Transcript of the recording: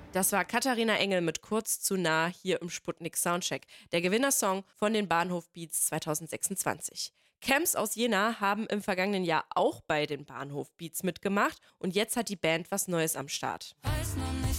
Das war Katharina Engel mit Kurz zu nah hier im Sputnik Soundcheck, der Gewinnersong von den Bahnhof Beats 2026. Camps aus Jena haben im vergangenen Jahr auch bei den Bahnhof Beats mitgemacht und jetzt hat die Band was Neues am Start. Weiß noch nicht